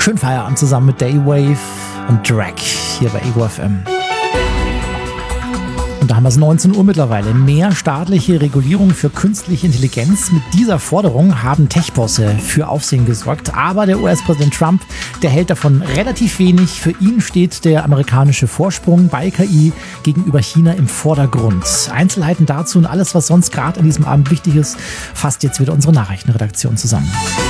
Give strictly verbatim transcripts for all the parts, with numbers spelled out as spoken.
Schönen Feierabend zusammen mit Daywave und Drag hier bei Ego F M. Und da haben wir es neunzehn Uhr mittlerweile. Mehr staatliche Regulierung für künstliche Intelligenz. Mit dieser Forderung haben Tech-Bosse für Aufsehen gesorgt. Aber der U S-Präsident Trump, der hält davon relativ wenig. Für ihn steht der amerikanische Vorsprung bei K I gegenüber China im Vordergrund. Einzelheiten dazu und alles, was sonst gerade an diesem Abend wichtig ist, fasst jetzt wieder unsere Nachrichtenredaktion zusammen.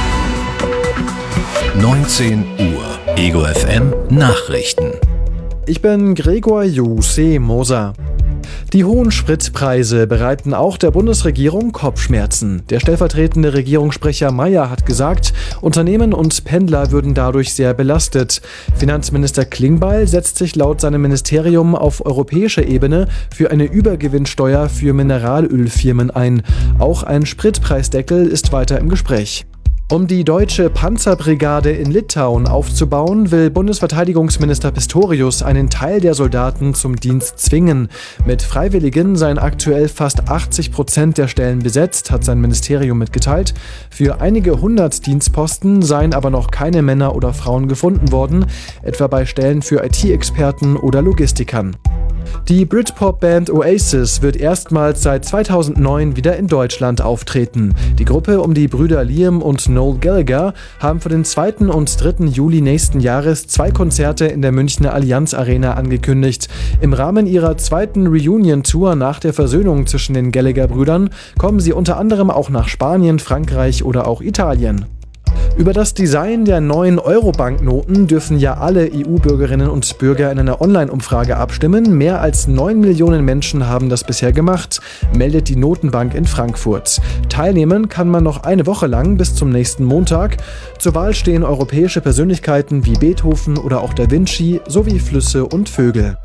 neunzehn Uhr. Ego F M Nachrichten. Ich bin Gregor Jose Moser. Die hohen Spritpreise bereiten auch der Bundesregierung Kopfschmerzen. Der stellvertretende Regierungssprecher Mayer hat gesagt, Unternehmen und Pendler würden dadurch sehr belastet. Finanzminister Klingbeil setzt sich laut seinem Ministerium auf europäischer Ebene für eine Übergewinnsteuer für Mineralölfirmen ein. Auch ein Spritpreisdeckel ist weiter im Gespräch. Um die deutsche Panzerbrigade in Litauen aufzubauen, will Bundesverteidigungsminister Pistorius einen Teil der Soldaten zum Dienst zwingen. Mit Freiwilligen seien aktuell fast achtzig Prozent der Stellen besetzt, hat sein Ministerium mitgeteilt. Für einige hundert Dienstposten seien aber noch keine Männer oder Frauen gefunden worden, etwa bei Stellen für I T-Experten oder Logistikern. Die Britpop-Band Oasis wird erstmals seit zweitausendneun wieder in Deutschland auftreten. Die Gruppe um die Brüder Liam und Noel Gallagher haben für den zweiten und dritten Juli nächsten Jahres zwei Konzerte in der Münchner Allianz Arena angekündigt. Im Rahmen ihrer zweiten Reunion-Tour nach der Versöhnung zwischen den Gallagher-Brüdern kommen sie unter anderem auch nach Spanien, Frankreich oder auch Italien. Über das Design der neuen Euro-Banknoten dürfen ja alle E U-Bürgerinnen und Bürger in einer Online-Umfrage abstimmen. Mehr als neun Millionen Menschen haben das bisher gemacht, meldet die Notenbank in Frankfurt. Teilnehmen kann man noch eine Woche lang bis zum nächsten Montag. Zur Wahl stehen europäische Persönlichkeiten wie Beethoven oder auch Da Vinci sowie Flüsse und Vögel.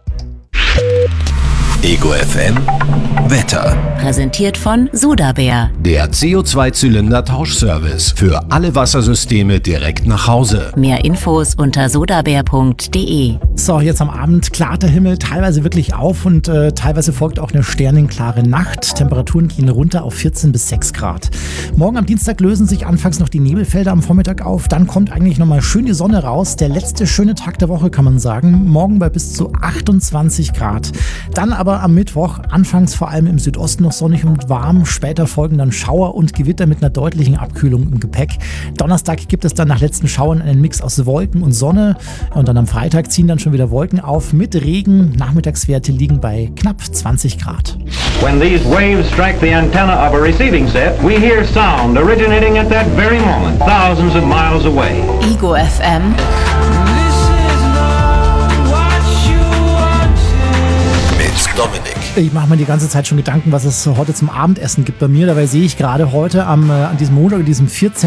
Ego F M Wetter. Präsentiert von Sodabär. Der C O zwei Zylinder Tauschservice für alle Wassersysteme direkt nach Hause. Mehr Infos unter sodabär punkt de. So, jetzt am Abend klart der Himmel teilweise wirklich auf und äh, teilweise folgt auch eine sternenklare Nacht. Temperaturen gehen runter auf vierzehn bis sechs Grad. Morgen am Dienstag lösen sich anfangs noch die Nebelfelder am Vormittag auf. Dann kommt eigentlich nochmal schön die Sonne raus. Der letzte schöne Tag der Woche, kann man sagen. Morgen bei bis zu achtundzwanzig Grad. Dann aber am Mittwoch anfangs vor allem im Südosten noch sonnig und warm. Später folgen dann Schauer und Gewitter mit einer deutlichen Abkühlung im Gepäck. Donnerstag gibt es dann nach letzten Schauern einen Mix aus Wolken und Sonne. Und dann am Freitag ziehen dann schon wieder Wolken auf mit Regen. Nachmittagswerte liegen bei knapp zwanzig Grad. When these waves strike the antenna of a receiving set, we hear sound originating at that very moment, thousands of miles away. Ego F M. Dominik. Ich mache mir die ganze Zeit schon Gedanken, was es heute zum Abendessen gibt bei mir. Dabei sehe ich gerade heute am, äh, an diesem Montag, diesem vierzehnten